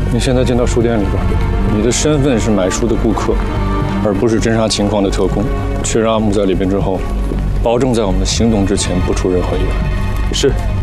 你现在进到书店里边，你的身份是买书的顾客，而不是侦查情况的特工。确认阿木在里边之后，保证在我们行动之前不出任何意外。 是。